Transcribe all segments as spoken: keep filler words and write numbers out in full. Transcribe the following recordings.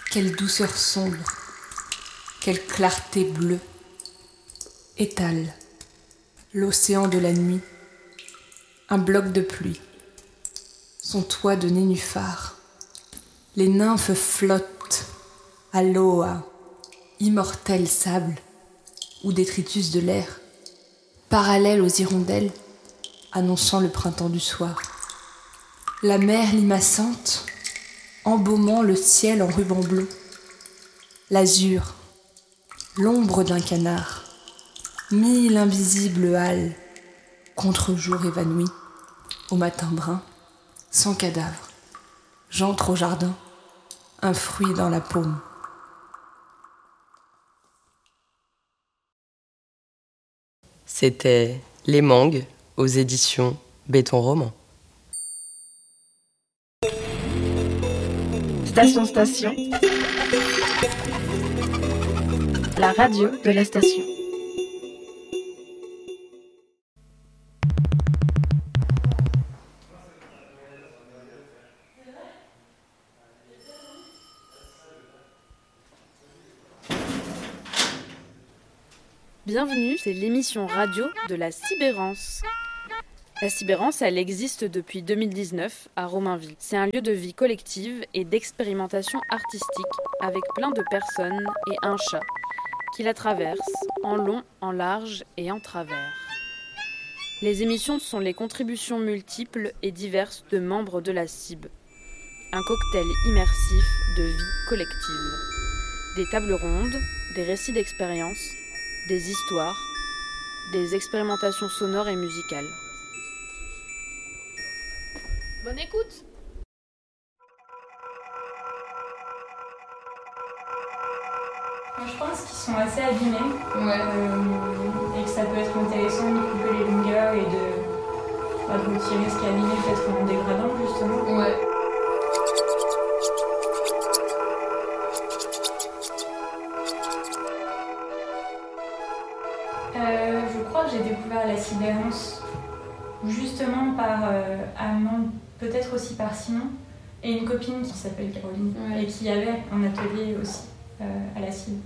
Quelle douceur sombre, quelle clarté bleue. Étale l'océan de la nuit, un bloc de pluie, son toit de nénuphar. Les nymphes flottent, aloha, immortel sable ou détritus de l'air, parallèle aux hirondelles, annonçant le printemps du soir. La mer limaçante, embaumant le ciel en ruban bleu. L'azur, l'ombre d'un canard, mille invisibles halles, contre-jour évanoui, au matin brun, sans cadavre. J'entre au jardin, un fruit dans la paume. C'était Les Mangues aux éditions Béton Roman. Station Station. La radio de la station. Bienvenue, c'est l'émission radio de la Sibérance. La Sibérance, elle existe depuis deux mille dix-neuf à Romainville. C'est un lieu de vie collective et d'expérimentation artistique avec plein de personnes et un chat qui la traversent en long, en large et en travers. Les émissions sont les contributions multiples et diverses de membres de la Cib. Un cocktail immersif de vie collective. Des tables rondes, des récits d'expériences, des histoires, des expérimentations sonores et musicales. Bonne écoute! Je pense qu'ils sont assez abîmés. Ouais. Euh, et que ça peut être intéressant de couper les longueurs et de, bah, de retirer ce qui est abîmé, peut-être en dégradant justement. Ouais. Euh, je crois que j'ai découvert la Sibérance justement par euh, Amand, peut-être aussi par Simon, et une copine qui s'appelle Caroline, ouais. et qui avait un atelier aussi euh, à la Cib.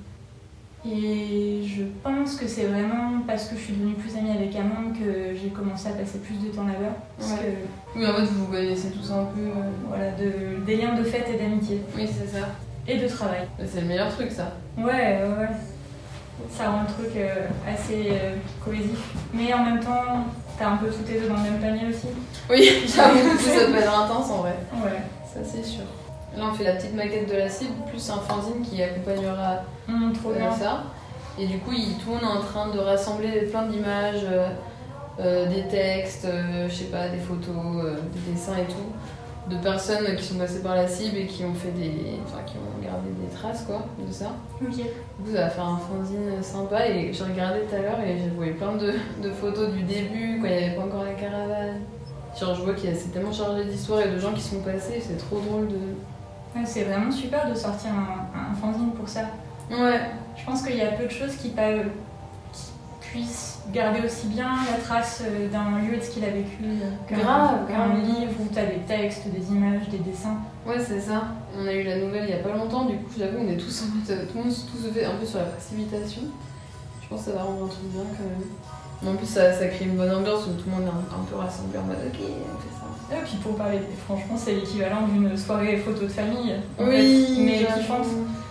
Et je pense que c'est vraiment parce que je suis devenue plus amie avec Amand que j'ai commencé à passer plus de temps là-bas. Parce ouais. que, oui, en fait, vous vous connaissez tous un peu. Euh... Voilà, de, des liens de fête et d'amitié. Oui, c'est ça. Et de travail. C'est le meilleur truc, ça. Ouais, ouais, ouais. Ça rend le truc euh, assez euh, cohésif. Mais en même temps, t'as un peu tous tes œufs dans le même panier aussi. Oui, j'avoue que ça peut être intense en vrai. Ouais. Ça, c'est sûr. Là, on fait la petite maquette de la Cib, plus un fanzine qui accompagnera mmh, trop bien. ça. Et du coup, il, tout le monde est en train de rassembler plein d'images, euh, euh, des textes, euh, je sais pas, des photos, euh, des dessins et tout, de personnes qui sont passées par la Cib et qui ont fait des, enfin, qui ont gardé des traces quoi, de ça. Ok. Du coup, ça va faire un fanzine sympa et j'ai regardé tout à l'heure et j'ai trouvé plein de, de photos du début quand il n'y avait pas encore la caravane. Genre, je vois qu'il y a, c'est tellement chargé d'histoires et de gens qui sont passés, c'est trop drôle de. Ouais, c'est vraiment super de sortir un, un fanzine pour ça. Ouais. Je pense qu'il y a peu de choses qui, peuvent, qui puissent garder aussi bien la trace d'un lieu de ce qu'il a vécu qu'un, grave, qu'un grave. livre où t'as des textes, des images, des dessins. Ouais, c'est ça. On a eu la nouvelle il y a pas longtemps, du coup, j'avoue, on est tous en fait, tout le monde tout se fait un peu sur la précipitation. Je pense que ça va rendre un truc bien quand même. Mais en plus, ça, ça crée une bonne ambiance où tout le monde est un, un peu rassemblé en mode ok, on fait ça. Et puis pour parler, franchement, c'est l'équivalent d'une soirée photo de famille. Oui, fait, mais kiffante.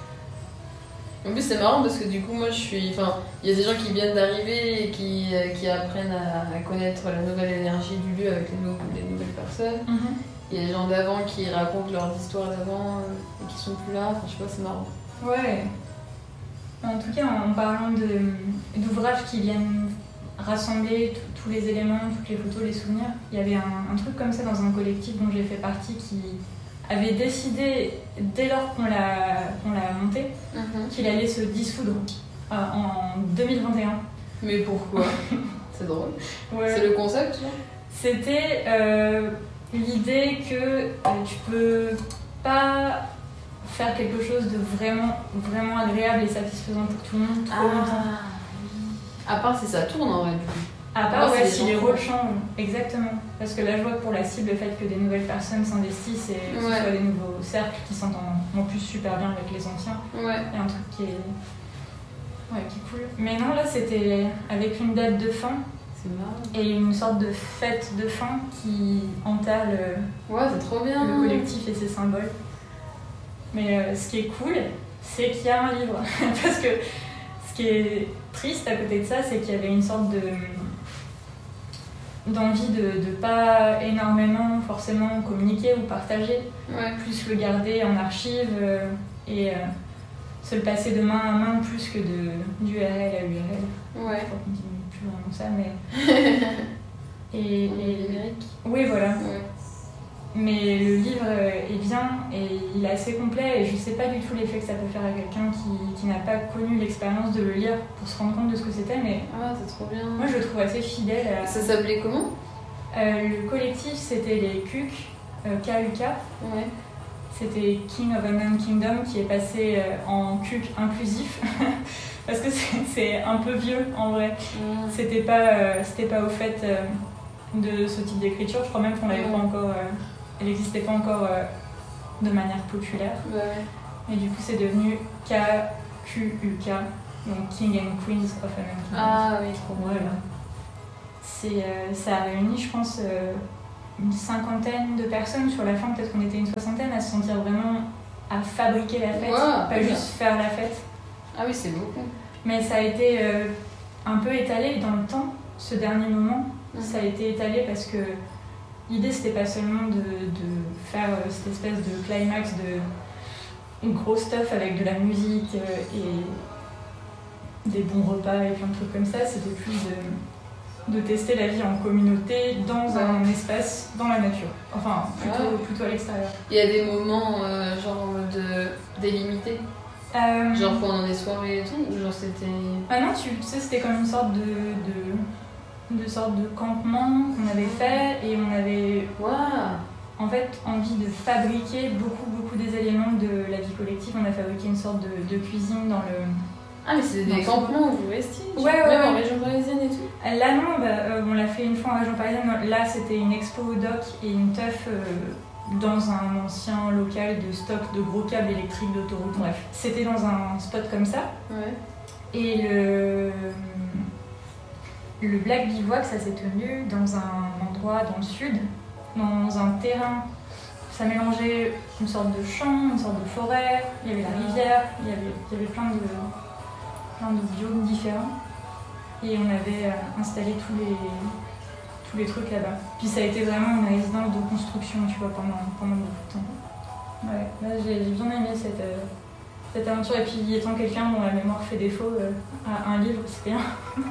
En plus, c'est marrant parce que du coup, moi je suis. Enfin, il y a des gens qui viennent d'arriver et qui, qui apprennent à, à connaître la nouvelle énergie du lieu avec les, nou- les nouvelles personnes. Mm-hmm. Il y a des gens d'avant qui racontent leurs histoires d'avant et qui sont plus là. Enfin, je sais pas, c'est marrant. Ouais. En tout cas, en parlant de, d'ouvrages qui viennent rassembler tous les éléments, toutes les photos, les souvenirs, il y avait un, un truc comme ça dans un collectif dont j'ai fait partie qui avait décidé, dès lors qu'on l'a, qu'on l'a monté, mm-hmm. qu'il allait se dissoudre euh, en deux mille vingt et un. Mais pourquoi? C'est drôle. Ouais. C'est le concept, là? C'était euh, l'idée que euh, tu peux pas faire quelque chose de vraiment, vraiment agréable et satisfaisant pour tout le monde trop ah. longtemps. À part si ça tourne en vrai, du coup. À part Moi, ouais, c'est si les les gens. rôles changent, exactement. Parce que là, je vois que pour la cible, le fait que des nouvelles personnes s'investissent et que ce Ouais. soit des nouveaux cercles qui s'entendent en plus super bien avec les anciens, Ouais. il y a un truc qui est... Ouais, qui est cool. Mais non, là, c'était avec une date de fin C'est marrant. et une sorte de fête de fin qui enterre le, Ouais, c'est trop bien. le collectif et ses symboles. Mais euh, ce qui est cool, c'est qu'il y a un livre. Parce que ce qui est triste à côté de ça, c'est qu'il y avait une sorte de d'envie de ne pas énormément forcément communiquer ou partager, Ouais. plus le garder en archive euh, et euh, se le passer de main à main plus que de d'U R L à U R L. Ouais. Je crois qu'on dit plus vraiment ça, mais... et, et... numérique. Oui, voilà. Ouais. Mais le livre est bien et il est assez complet et je sais pas du tout l'effet que ça peut faire à quelqu'un qui, qui n'a pas connu l'expérience de le lire pour se rendre compte de ce que c'était, mais Ah, c'est trop bien. moi je le trouve assez fidèle à... Ça s'appelait comment? Euh, le collectif c'était les K U K, euh, K U K, Ouais. c'était King of Unknown Kingdom qui est passé euh, en K U K inclusif parce que c'est, c'est un peu vieux en vrai. Mm. C'était pas, euh, c'était pas au fait euh, de ce type d'écriture, je crois même qu'on l'avait Ouais. pas encore... euh, elle n'existait pas encore euh, de manière populaire. Ouais. Et du coup, c'est devenu K Q U K, donc King and Queens of Unknown Kingdom. Ah oui, trop bien. Voilà. C'est, euh, ça a réuni, je pense, euh, une cinquantaine de personnes sur la fin, peut-être qu'on était une soixantaine, à se sentir vraiment à fabriquer la fête, Ouais, pas ouais. juste faire la fête. Ah oui, c'est beaucoup. Mais ça a été euh, un peu étalé dans le temps, ce dernier moment. Mhm. Ça a été étalé parce que l'idée, c'était pas seulement de, de faire euh, cette espèce de climax de gros stuff avec de la musique euh, et des bons repas et plein de trucs comme ça, c'était plus de, de tester la vie en communauté dans Ouais. un espace, dans la nature. Enfin, plutôt, Ouais. plutôt à l'extérieur. Il y a des moments euh, genre en mode euh, délimité, Euh, genre pendant des soirées et tout, ou genre c'était. Ah non, tu sais, c'était comme une sorte de, de, de sorte de campement qu'on avait fait et on avait Waouh! en fait envie de fabriquer beaucoup beaucoup des éléments de la vie collective. On a fabriqué une sorte de, de cuisine dans le... Ah, mais c'était Non, des c'est campements où vous restiez? Ouais, ouais, Même en ouais. région parisienne et tout? Là non, bah, euh, on l'a fait une fois en région parisienne. Là c'était une expo au doc et une teuf euh, dans un ancien local de stock de gros câbles électriques d'autoroute. Bref, c'était dans un spot comme ça. Ouais. Et le, le Black Bivouac, ça s'est tenu dans un endroit dans le sud, dans un terrain. Ça mélangeait une sorte de champ, une sorte de forêt, il y avait la rivière, il y avait, il y avait plein, de, plein de biomes différents. Et on avait euh, installé tous les, tous les trucs là-bas. Puis ça a été vraiment une résidence de construction, tu vois, pendant, pendant beaucoup de temps. Ouais, là j'ai, j'ai bien aimé cette... euh, cette aventure, et puis étant quelqu'un dont la mémoire fait défaut, euh, à un livre, c'est bien.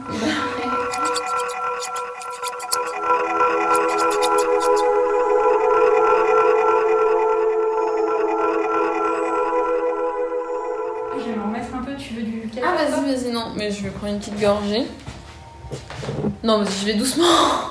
Je vais m'en remettre un peu, tu veux du café? Ah, toi vas-y, vas-y, non, mais je vais prendre une petite gorgée. Non, mais je vais doucement.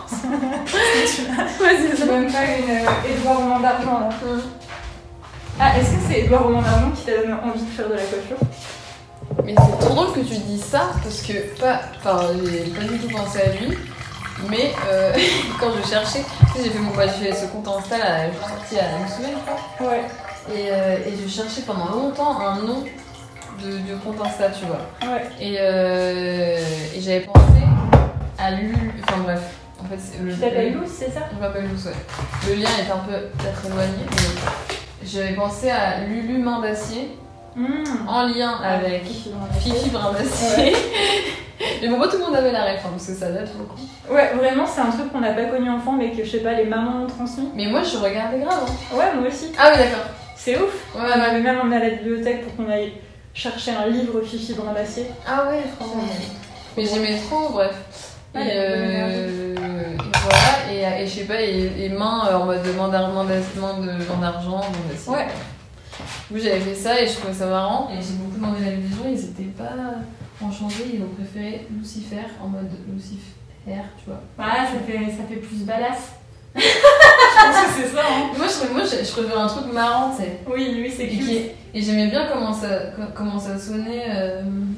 Vas-y, Tu veux même pas une euh, Édouard Roman d'argent là? Hum. Ah, est-ce que c'est Édouard Roman d'argent qui t'a donné envie de faire de la coiffure? Mais c'est trop drôle que tu dises ça parce que pas, enfin, j'ai pas du tout pensé à lui, mais euh, quand je cherchais, tu sais, j'ai fait mon, bah, j'ai fait ce compte Insta là, je suis sortie il y a une semaine, je crois, Ouais, et, euh, et je cherchais pendant longtemps un nom de, de compte Insta, tu vois, ouais. et, euh, et j'avais pensé à Lulu, enfin bref, en fait, c'est le. Tu t'appelles le- Luce, c'est ça? Je m'appelle Luce, ouais. Le lien est un peu peut-être éloigné, mais j'avais pensé à Lulu Main d'Acier Mmh. en lien avec Fifi dans la tête. Fifi Brin d'Acier. Mais bon, pas tout le monde avait la ref, hein, parce que ça date beaucoup. Ouais, vraiment, c'est un truc qu'on n'a pas connu enfant, mais que je sais pas, les mamans ont transmis. Mais moi, je regardais grave. Hein. Ouais, moi aussi. Ah oui, d'accord. C'est ouf. Ouais, On ouais. m'avait même emmené à la bibliothèque pour qu'on aille chercher un livre Fifi Brin d'Acier. Ah ouais, franchement. Mais j'aimais trop, bref. Ouais, Et, euh, et voilà, et, et je sais pas, et, et main euh, en mode main d'ar- main d'as- main de main d'argent, main d'acier. Ouais. Du coup, j'avais fait ça et je trouvais ça marrant. Et j'ai beaucoup demandé l'avis des gens, ils étaient pas enchantés, ils ont préféré Lucifer en mode Lucifer, tu vois. Ah, ça fait, ça fait plus badass. Je pense que c'est ça, hein. Moi, je, moi, je, je préfère un truc marrant, tu sais. Oui, oui, c'est Et, cute. qui- et j'aimais bien comment ça, co- comment ça sonnait. Euh, attends.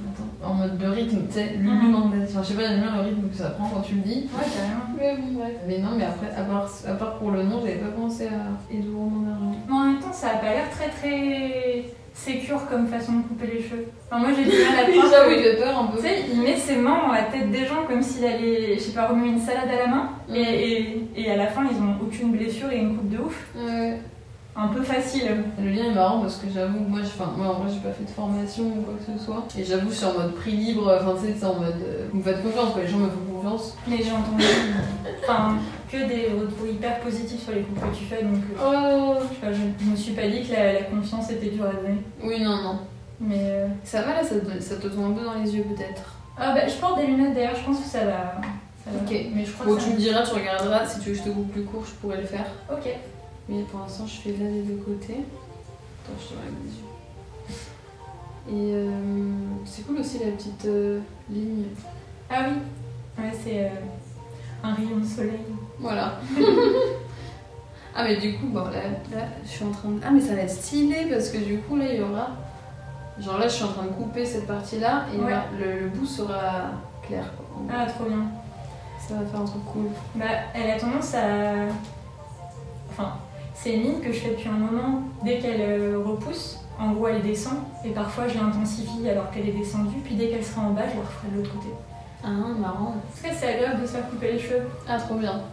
en mode le rythme, tu sais, le Mhm. enfin, je sais pas, j'aime bien le rythme que ça prend quand tu le dis. Ouais, carrément. Mais bon, bref. Mais non, mais après, à part, à part pour le nom, j'avais pas pensé à Edou Romain d'Argent. Mais en même temps, ça a pas l'air très très sécure comme façon de couper les cheveux. Enfin, moi j'ai du mal à croire. Ça, oui, j'ai peur un peu. Tu sais, il met ses mains dans la tête des gens comme s'il allait, je sais pas, remuer une salade à la main. Mhm. Et, et, et à la fin, ils ont aucune blessure et une coupe de ouf. Ouais. Un peu facile. Le lien est marrant parce que j'avoue, moi, j'ai- enfin, moi en vrai, j'ai pas fait de formation ou quoi que ce soit. Et j'avoue, je suis en mode prix libre, enfin, tu sais, c'est en mode. Euh, vous me faites confiance, quoi, les gens me font confiance. Mais j'ai entendu enfin, que des retours hyper positifs sur les coupes que tu fais. Donc euh, Oh. je, sais pas, je, je me suis pas dit que la, la confiance était dure à donner. Oui, non, non. Mais. Euh... Ça va là, ça te, ça te tombe un peu dans les yeux peut-être. Ah bah, je porte des lunettes d'ailleurs, je pense que ça va. Ça va. Ok. Mais je crois Bon, que ça tu me diras, tu regarderas, si tu veux que je te coupe plus court, je pourrais le faire. Ok. Mais pour l'instant, je fais là des deux côtés. Attends, je te regarde les yeux. Et euh, c'est cool aussi la petite euh, ligne. Ah oui. Ouais, c'est euh, un rayon de soleil. Voilà. Ah, mais du coup, bon, là, là, je suis en train de. Ah, mais ça va être stylé parce que du coup, là, il y aura. Genre là, je suis en train de couper cette partie-là et Ouais. là, le, le bout sera clair. Quoi. En gros. Ah, trop bien. Ça va faire un truc cool. Bah, elle a tendance à. Enfin, c'est une ligne que je fais depuis un moment. Dès qu'elle euh, repousse, en gros, elle descend. Et parfois, je l'intensifie alors qu'elle est descendue. Puis dès qu'elle sera en bas, je la referai de l'autre côté. Ah, marrant. Parce que c'est agréable de se faire couper les cheveux. Ah, trop bien.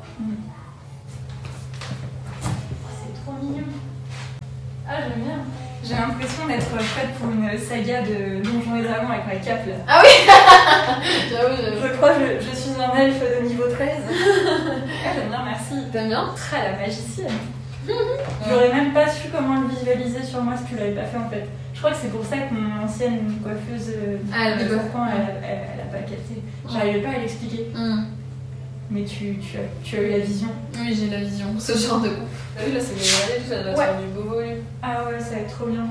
C'est trop mignon. Ah, j'aime bien. J'ai l'impression d'être faite pour une saga de Donjons et Dragons avec ma cape là. J'avoue, j'avoue. Je crois que je, je suis un elfe de niveau treize. Ah, j'aime bien, merci. T'aimes bien? Ah, la magicienne. J'aurais même pas su comment le visualiser sur moi si tu l'avais pas fait en fait. Je crois que c'est pour ça que mon ancienne coiffeuse euh, Ah, elle de veut pas. Tourcoing, elle, elle, elle a pas capté. J'arrivais pas à l'expliquer. Mmh. Mais tu, tu, as, tu as eu la vision. Oui, j'ai la vision. Ce genre de coupe. T'as vu là, c'est dégradé, ça doit Ouais. faire du beau volume. Ah ouais, ça va être trop bien.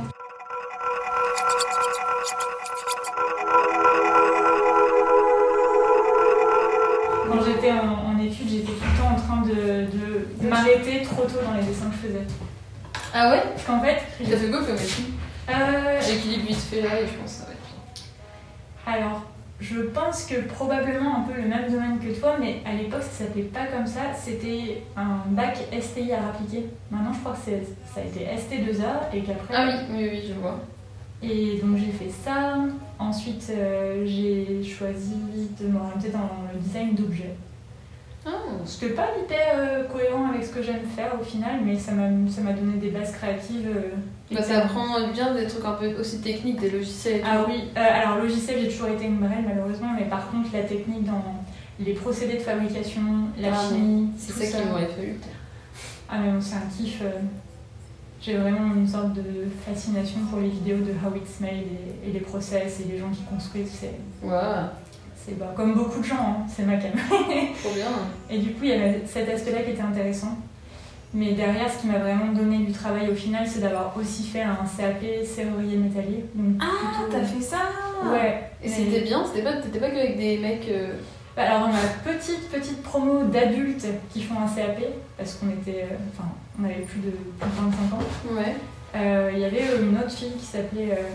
Quand j'étais en, en études, j'étais tout le temps en train de, de m'arrêter trop tôt dans les dessins que je faisais. Ah ouais? Parce qu'en fait, T'as fait quoi comme étude? euh, J'équilibre vite fait là et je pense que ça va être bien. alors, je pense que probablement un peu le même domaine que toi, mais à l'époque ça s'appelait pas comme ça, c'était un bac S T I à appliquer. Maintenant je crois que c'est, ça a été S T deux A et qu'après... Ah oui, oui, oui, je vois. Et donc j'ai fait ça, ensuite euh, j'ai choisi de m'orienter dans le design d'objets. Ah, C'était pas hyper euh, cohérent avec ce que j'aime faire au final, mais ça m'a, ça m'a donné des bases créatives. Euh, bah, ça apprend bien des trucs un peu aussi techniques, des logiciels et tout. Ah oui, euh, alors logiciel j'ai toujours été une brêle malheureusement, mais par contre la technique dans les procédés de fabrication, la Ah, chimie, C'est tout ça qui m'aurait fallu. Ah mais bon, c'est un kiff. euh, J'ai vraiment une sorte de fascination pour les vidéos de how it's made et, et les process et les gens qui construisent. C'est, Ouais, c'est bah, comme beaucoup de gens, hein, c'est ma cam. trop bien. Et du coup, il y avait cet aspect-là qui était intéressant. Mais derrière, ce qui m'a vraiment donné du travail au final, c'est d'avoir aussi fait un C A P serrurier métallier. Donc, Ah, plutôt- t'as fait ça? Ouais. Et mais- c'était bien, c'était pas, t'étais pas qu'avec des mecs. Euh... Bah, alors dans ma petite petite promo d'adultes qui font un C A P, parce qu'on était, euh, enfin, on avait plus de, plus de vingt-cinq ans, Ouais. euh, il y avait euh, une autre fille qui s'appelait euh,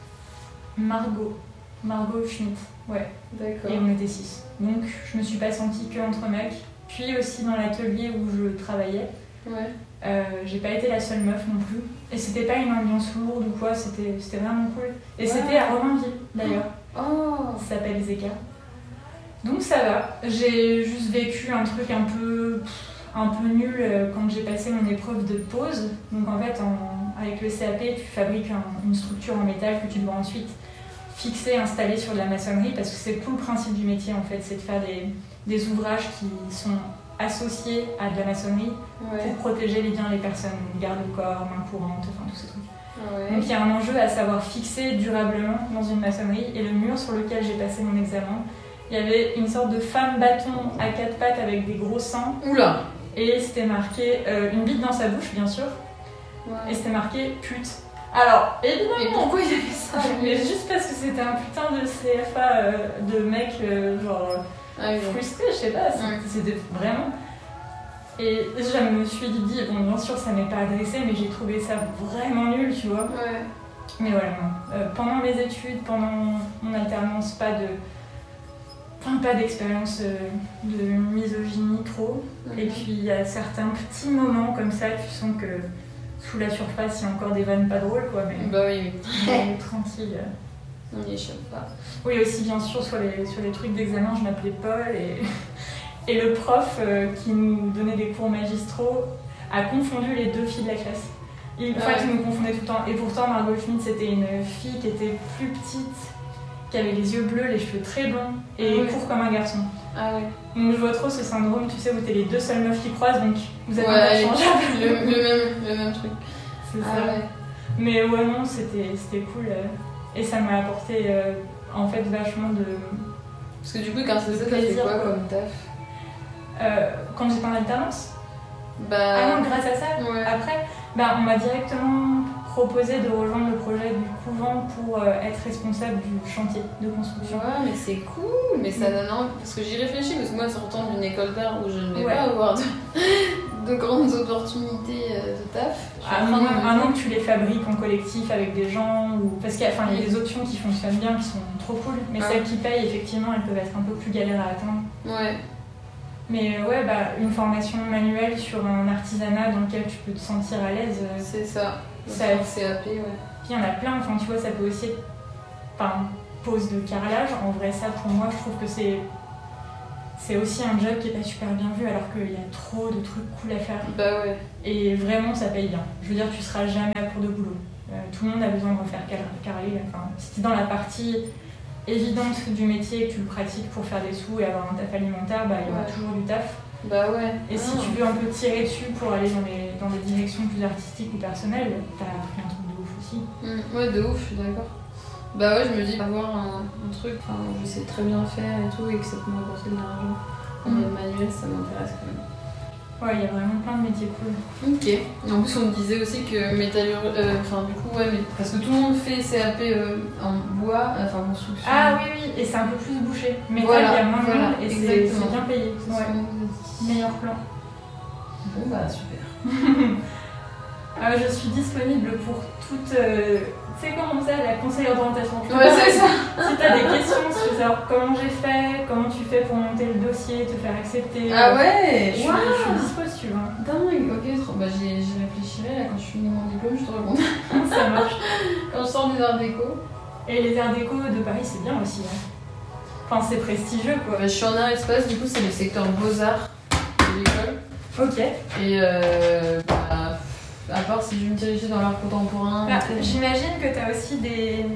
Margot, Margot Schmidt, ouais, D'accord. et on était six. Donc je me suis pas sentie que entre mecs. Puis aussi dans l'atelier où je travaillais, Ouais. euh, j'ai pas été la seule meuf non plus. Et c'était pas une ambiance lourde ou quoi, c'était, c'était vraiment cool. Et Ouais. c'était à Romainville d'ailleurs. Oh. Ça s'appelle Zeka. Donc ça va. J'ai juste vécu un truc un peu, un peu nul euh, quand j'ai passé mon épreuve de pose. Donc en fait, en- avec le C A P, tu fabriques un- une structure en métal que tu dois ensuite fixer, installer sur de la maçonnerie, parce que c'est tout le principe du métier en fait, c'est de faire des, des ouvrages qui sont associés à de la maçonnerie Ouais. pour protéger les biens des personnes, garde-corps, main courante, enfin tous ces trucs. Ah ouais. Donc il y a un enjeu à savoir fixer durablement dans une maçonnerie, et le mur sur lequel j'ai passé mon examen, il y avait une sorte de femme bâton à quatre pattes avec des gros seins, Oula. et c'était marqué euh, une bite dans sa bouche bien sûr, Ouais. et c'était marqué pute. Alors évidemment, Et pourquoi il y avait ça? mais juste parce que c'était un putain de C F A euh, de mec euh, genre Ah oui, bon. frustré, je sais pas, c'était, Ouais. c'était vraiment. Et je me suis dit, bon bien sûr ça m'est pas adressé, mais j'ai trouvé ça vraiment nul, tu vois. Ouais. mais voilà, non. Euh, pendant mes études, pendant mon alternance, pas de... Enfin, pas d'expérience euh, de misogynie trop. Mm-hmm. Et puis il y a certains petits moments comme ça, tu sens que sous la surface, il y a encore des vannes pas drôles, quoi. Mais, bah oui, oui. mais tranquille. On n'y échappe pas. Oui, aussi, bien sûr, sur les, sur les trucs d'examen, je m'appelais Paul et, et le prof euh, qui nous donnait des cours magistraux a confondu les deux filles de la classe. Il, enfin, ouais. Qui nous confondait tout le temps. Et pourtant, Margot Schmidt, c'était une fille qui était plus petite, qui avait les yeux bleus, les cheveux très blonds et ah ouais. court comme un garçon. Ah ouais. Donc je vois trop ce syndrome, tu sais, où t'es les deux seules meufs qui croisent, donc vous êtes ouais, interchangeables. Le, le, même, le même truc. C'est ah ça. Ouais. Mais ouais, non, c'était, c'était cool. Et ça m'a apporté, euh, en fait, vachement de... Parce que du coup, quand c'était ça, t'as fait quoi, quoi comme taf euh, Quand j'étais en alternance bah... Ah non, grâce à ça, ouais. Après, bah, on m'a directement proposé de rejoindre le projet du couvent pour euh, être responsable du chantier de construction. Ouais, mais c'est cool, mais ça donne envie. Parce que j'y réfléchis, parce que moi, sortant d'une école d'art où je ne vais ouais. pas avoir de, de grandes opportunités de taf. À un moment que tu les fabriques en collectif avec des gens, ou... parce qu'il y a, enfin, il y a des options qui fonctionnent bien, qui sont trop cool, mais ah. celles qui payent, effectivement, elles peuvent être un peu plus galères à atteindre. Ouais. Mais ouais, bah, une formation manuelle sur un artisanat dans lequel tu peux te sentir à l'aise. C'est ça. Ça C A P, ouais. Puis il y en a plein, enfin tu vois, ça peut aussi être enfin, pose de carrelage. En vrai, ça pour moi, je trouve que c'est c'est aussi un job qui est pas super bien vu alors qu'il y a trop de trucs cool à faire. Bah ouais. Et vraiment, ça paye bien. Je veux dire, tu seras jamais à court de boulot. Euh, tout le monde a besoin de refaire carreler. Enfin, si tu es dans la partie évidente du métier, que tu le pratiques pour faire des sous et avoir un taf alimentaire, bah il y aura ouais. toujours du taf. Bah ouais. Et ah. si tu veux un peu tirer dessus pour aller dans des, dans des directions plus artistiques ou personnelles, t'as appris un truc de ouf aussi. Mmh, ouais, de ouf, je suis d'accord. Bah ouais, je me dis, avoir un, un truc, enfin, je sais très bien faire et tout, et que ça peut m'apporter de l'argent en mmh. manuel, ça m'intéresse quand même. Ouais, il y a vraiment plein de métiers cool. Ok. Et en plus, on me disait aussi que métallurgie. Euh, enfin, du coup, ouais, mais, parce que tout le monde fait C A P euh, en bois, enfin en construction. Ah oui, oui, et c'est un peu plus bouché. Mais il voilà, y a moins de voilà, monde et c'est, c'est bien payé. Ouais. Meilleur plan. Bon, bah super. ah, je suis disponible pour toute. Euh, tu sais comment ça, la conseillère d'orientation. Ouais, c'est ça. Si t'as des questions, si tu veux savoir comment j'ai fait, comment tu fais pour monter le dossier, te faire accepter. Ah ouais. Je suis, wow. je suis dispo si tu veux. Dingue, ok, trop. Bah j'y, j'y réfléchirai là quand je finis mon diplôme, je te répondrai. Ça marche. Quand je sors des arts déco. Et les arts déco de Paris, c'est bien aussi. Hein. Enfin, c'est prestigieux quoi. Bah, je suis en art espace, du coup, c'est le secteur beaux-arts de l'école. Ok. Et euh. Bah, à part si je veux me diriger dans l'art contemporain. Bah, j'imagine que tu as aussi des,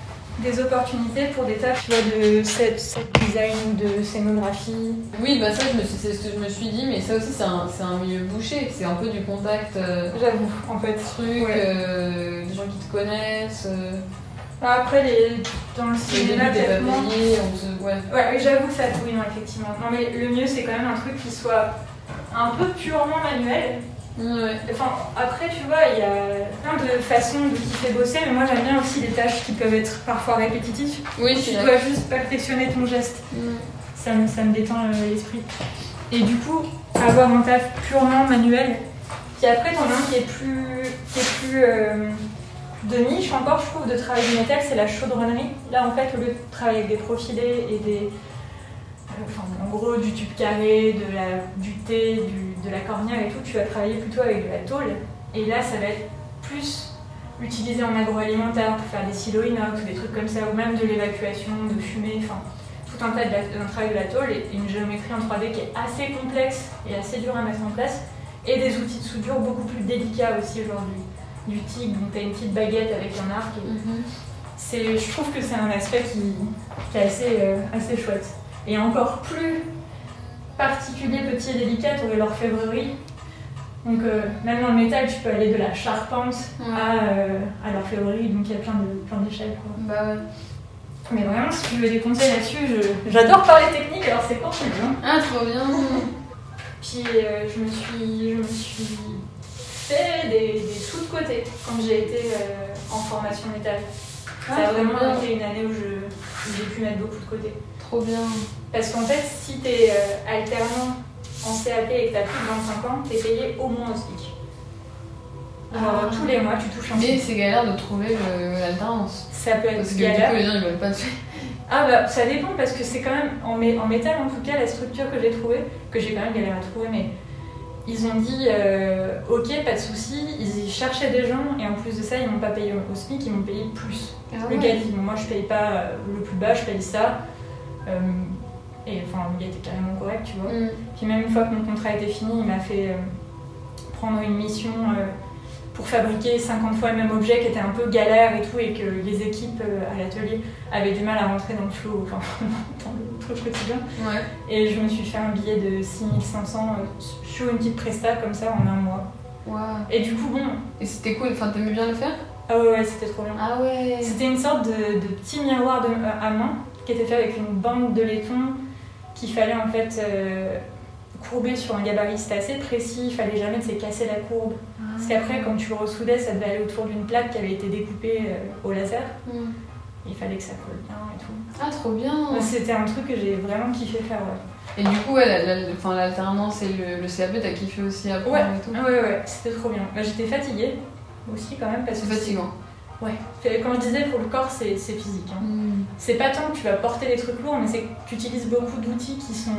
des opportunités pour des tâches tu vois, de set, set design, de scénographie. Oui, bah ça, je me suis, c'est ce que je me suis dit, mais ça aussi, c'est un, c'est un milieu bouché. C'est un peu du contact. Euh, J'avoue, en fait. Truc, ouais. euh, des gens qui te connaissent. Euh, Après, les, dans le cinéma, peut-être pas payé, on se... Ouais, ouais j'avoue que ça, oui, non, effectivement. Non, mais le mieux, c'est quand même un truc qui soit un peu purement manuel. Ouais. Enfin, après, tu vois, il y a plein de façons de kiffer bosser, mais moi j'aime bien aussi des tâches qui peuvent être parfois répétitives. Oui, tu dois juste perfectionner ton geste. Mm. Ça, me, ça me détend l'esprit. Et du coup, avoir un taf purement manuel, puis après, t'en as un qui est plus, qui est plus euh, de niche encore, je trouve, de travail du métal, c'est la chaudronnerie. Là, en fait, au lieu de travailler avec des profilés et des. Enfin, en gros, du tube carré, de la, du thé, du, de la cornière et tout, tu vas travailler plutôt avec de la tôle. Et là, ça va être plus utilisé en agroalimentaire pour faire des silos inox ou des trucs comme ça, ou même de l'évacuation, de fumée, enfin, tout un tas de la, d'un travail de la tôle et une géométrie en trois D qui est assez complexe et assez dure à mettre en place. Et des outils de soudure beaucoup plus délicats aussi, genre du, du TIG, donc tu as une petite baguette avec un arc. Et mm-hmm. c'est, je trouve que c'est un aspect qui, qui est assez, euh, assez chouette. Et encore plus particulier, petit et délicat, tu aurais l'orfèvrerie. Donc euh, même dans le métal, tu peux aller de la charpente ouais. à, euh, à l'orfèvrerie, donc il y a plein, de, plein d'échelles. Quoi. Bah ouais. Mais vraiment, si tu veux des conseils là-dessus, je... j'adore parler technique, alors c'est quand tu veux. Hein. Ah, trop bien. Puis euh, je, me suis, je me suis fait des, des sous de côté quand j'ai été euh, en formation métal. Ah, ça a vraiment bien. été une année où, je, où j'ai pu mettre beaucoup de côté. Trop bien. Parce qu'en fait, si t'es euh, alternant en C A P et que t'as plus de vingt-cinq ans, t'es payé au moins au SMIC. Genre Ah. tous les mois, tu touches un Mais sou. c'est galère de trouver le- l'alternance. Ça peut être Parce que du galère. coup, les gens ils veulent pas te faire. Ah bah ça dépend parce que c'est quand même en, mé- en métal en tout cas la structure que j'ai trouvée, que j'ai quand même galéré à trouver, mais ils ont dit euh, ok pas de souci, ils y cherchaient des gens et en plus de ça ils m'ont pas payé au SMIC, ils m'ont payé plus. Ah Le ouais. gars dit bon, moi je paye pas euh, le plus bas, je paye ça. Euh, et enfin le gars était carrément correct tu vois. Mm. Puis même une fois que mon contrat était fini, il m'a fait euh, prendre une mission euh, pour fabriquer cinquante fois le même objet qui était un peu galère et tout et que les équipes euh, à l'atelier avaient du mal à rentrer dans le flow, enfin dans le truc quotidien. Ouais. Et je me suis fait un billet de six mille cinq cents euh, sur une petite presta comme ça en un mois. Waouh. Et du coup bon, Et c'était cool, enfin t'aimais bien le faire? ah ouais, ouais c'était trop bien. Ah ouais. C'était une sorte de, de petit miroir de, euh, à main qui était fait avec une bande de laiton qu'il fallait en fait euh, courber sur un gabarit. C'était assez précis, il fallait jamais se casser la courbe. Parce qu'après, quand tu le ressoudais, ça devait aller autour d'une plaque qui avait été découpée euh, au laser. Mm. Il fallait que ça colle bien et tout. Ah trop bien. Ouais, c'était un truc que j'ai vraiment kiffé faire, ouais. Et du coup, ouais, la- la- enfin, l'alternance et le, le C A P, t'as kiffé aussi apprendre Ouais, et tout? ouais, ouais, c'était trop bien. Bah, j'étais fatiguée aussi quand même parce C'est que fatigant. Ouais, Fait- comme je disais, pour le corps, c'est c'est physique. Hein. Mm. C'est pas tant que tu vas porter des trucs lourds, mais c'est que tu utilises beaucoup d'outils qui sont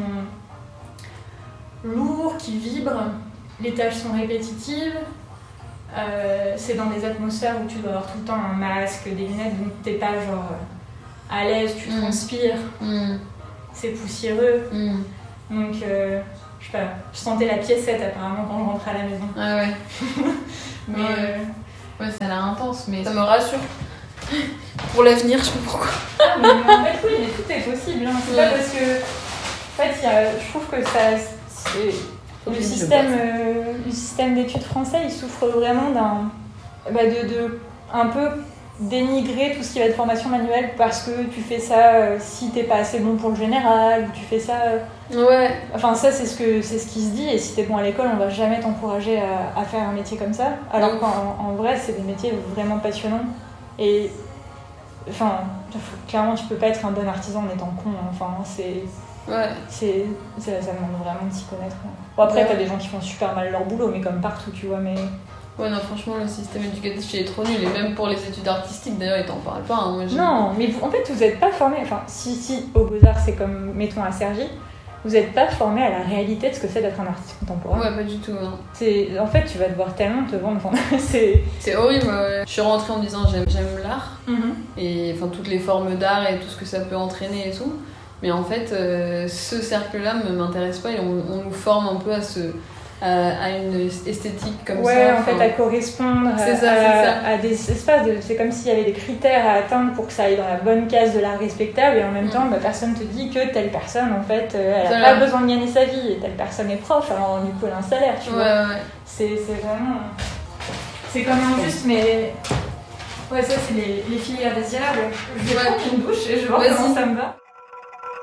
lourds, qui vibrent, les tâches sont répétitives. Euh, c'est dans des atmosphères où tu dois avoir tout le temps un masque, des lunettes, donc t'es pas genre euh, à l'aise, tu Mm. transpires, Mm. c'est poussiéreux. Mm. Donc, euh, je sais pas, je sentais la piécette apparemment quand je rentrais à la maison. Ah ouais. Mais Ouais. euh, Ouais, ça a l'air intense, mais ça me rassure. Pour l'avenir, je sais pas pourquoi. Ah, mais en fait, oui, mais tout est possible. Hein. C'est Ouais. pas parce que. En fait, il y a- je trouve que ça. c'est- Le système, euh, le système d'études français, il souffre vraiment d'un. Bah de, de un peu dénigrer tout ce qui va être formation manuelle parce que tu fais ça euh, si t'es pas assez bon pour le général, ou tu fais ça. euh, Ouais. Enfin, ça, c'est ce, que, c'est ce qui se dit, et si t'es bon à l'école, on va jamais t'encourager à, à faire un métier comme ça. Alors Non. qu'en en vrai, c'est des métiers vraiment passionnants. Et. Enfin, faut- clairement, tu peux pas être un bon artisan en étant con. hein. Enfin, c'est. Ouais. c'est ça, ça demande vraiment de s'y connaître. hein. Bon, après, Ouais. t'as des gens qui font super mal leur boulot, mais comme partout, tu vois, mais. Ouais, non, franchement, le système éducatif, il est trop nul. Et même pour les études artistiques, d'ailleurs, ils t'en parlent pas. Hein. Moi, j'ai- Non, mais vous- en fait, vous êtes pas formés. Enfin, si, si, au Beaux-Arts, c'est comme, mettons, à Cergy, vous êtes pas formés à la réalité de ce que c'est d'être un artiste contemporain. Ouais, pas du tout. Hein. C'est, en fait, tu vas devoir tellement te vendre. Enfin, c'est. C'est horrible. Ouais. Je suis rentrée en me disant j'aime, j'aime l'art. Et enfin, toutes les formes d'art et tout ce que ça peut entraîner et tout. Mais en fait, euh, ce cercle-là ne m'intéresse pas et on, on nous forme un peu à, ce, à, à une esthétique comme Ouais, ça. en fait, enfin. à correspondre C'est à, ça, à- c'est ça. à des espaces. De, c'est comme s'il y avait des critères à atteindre pour que ça aille dans la bonne case de l'art respectable, et en même Mm. temps, bah, personne te dit que telle personne, en fait, euh, elle a Voilà. pas besoin de gagner sa vie, et telle personne est prof, alors du coup, elle a un salaire, tu Ouais, vois. ouais. C'est, c'est vraiment. C'est quand même injuste, mais. Ouais, ça, c'est les, les filières désirables. Je vais Ouais. prendre une douche et je vais voir Vas-y. comment ça me va.